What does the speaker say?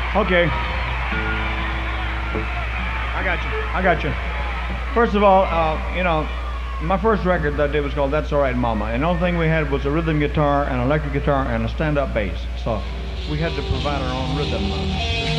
Okay. I got you. First of all, my first record that I did was called That's All Right Mama. And the only thing we had was a rhythm guitar, an electric guitar, and a stand-up bass. So we had to provide our own rhythm.